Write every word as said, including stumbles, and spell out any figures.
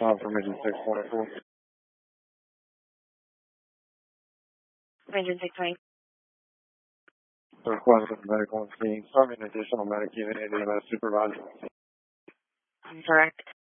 Confirmation six twenty-four. Engine six twenty. Request for medical and scene. Serving additional medic unit, Indiana supervisor. Correct.